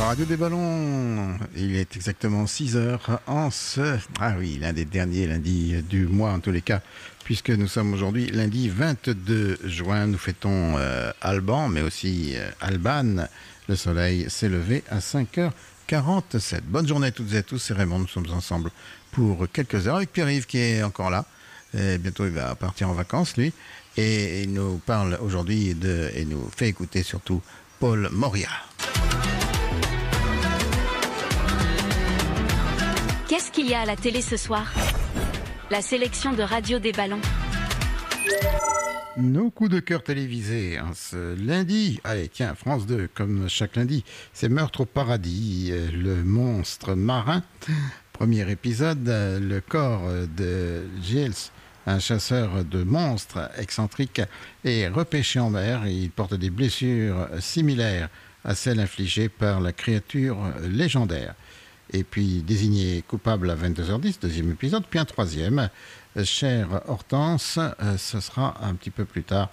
Radio des Ballons, il est exactement 6h en ce... Ah oui, l'un des derniers lundis du mois en tous les cas, puisque nous sommes aujourd'hui lundi 22 juin. Nous fêtons Alban, mais aussi Alban. Le soleil s'est levé à 5h47. Bonne journée à toutes et à tous, c'est Raymond, nous sommes ensemble pour quelques heures avec Pierre-Yves qui est encore là. Et bientôt il va partir en vacances lui, et il nous parle aujourd'hui et nous fait écouter surtout Paul Moria. Qu'est-ce qu'il y a à la télé ce soir? La sélection de Radio des Ballons. Nos coups de cœur télévisés, ce lundi, allez tiens, France 2, comme chaque lundi, c'est Meurtre au paradis, le monstre marin. Premier épisode, le corps de Giles, un chasseur de monstres excentrique, est repêché en mer et il porte des blessures similaires à celles infligées par la créature légendaire. Et puis désigné coupable à 22h10, deuxième épisode, puis un troisième, Chère Hortense, ce sera un petit peu plus tard,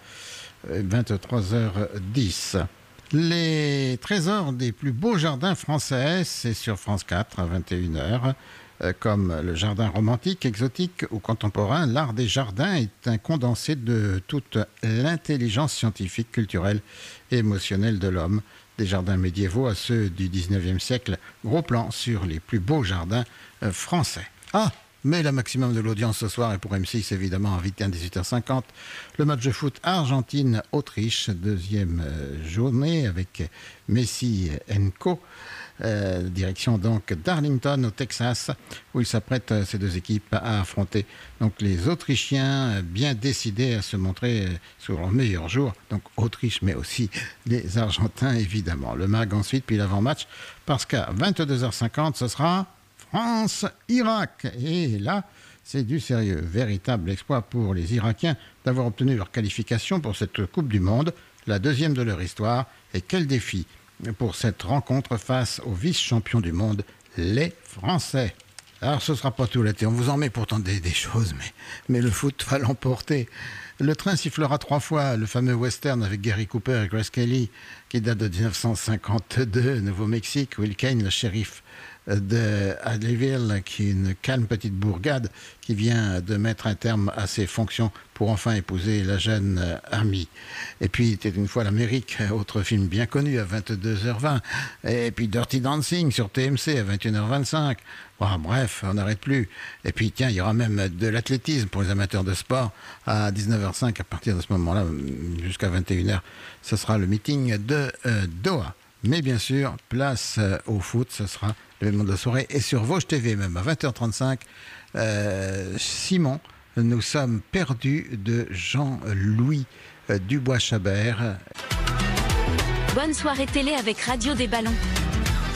23h10. Les trésors des plus beaux jardins français, c'est sur France 4 à 21h, comme le jardin romantique, exotique ou contemporain. L'art des jardins est un condensé de toute l'intelligence scientifique, culturelle et émotionnelle de l'homme. Des jardins médiévaux à ceux du 19e siècle. Gros plan sur les plus beaux jardins français. Ah, mais la maximum de l'audience ce soir est pour M6, évidemment, invité à 18h50. Le match de foot Argentine-Autriche, deuxième journée avec Messi & Co. Direction donc d'Arlington au Texas, où ils s'apprêtent ces deux équipes à affronter donc les Autrichiens, bien décidés à se montrer sur leur meilleur jour, donc Autriche mais aussi les Argentins évidemment. Le mag ensuite, puis l'avant-match, parce qu'à 22h50 ce sera France-Irak, et là c'est du sérieux, véritable exploit pour les Irakiens d'avoir obtenu leur qualification pour cette Coupe du Monde, la deuxième de leur histoire, et quel défi pour cette rencontre face aux vice-champions du monde, les Français. Alors ce ne sera pas tout l'été, on vous en met pourtant des choses, mais le foot va l'emporter. Le train sifflera 3 fois, le fameux western avec Gary Cooper et Grace Kelly, qui date de 1952, Nouveau-Mexique, Will Kane, le shérif de Hadleyville, qui est une calme petite bourgade qui vient de mettre un terme à ses fonctions pour enfin épouser la jeune Amy. Et puis, c'était une fois l'Amérique, autre film bien connu à 22h20. Et puis, Dirty Dancing sur TMC à 21h25. Bon, bref, on n'arrête plus. Et puis, tiens, il y aura même de l'athlétisme pour les amateurs de sport à 19h05. À partir de ce moment-là, jusqu'à 21h, ce sera le meeting de Doha. Mais bien sûr, place au foot, ce sera l'événement de la soirée. Et sur Vosges TV, même à 20h35, Simon, nous sommes perdus de Jean-Louis Dubois-Chabert. Bonne soirée télé avec Radio des Ballons.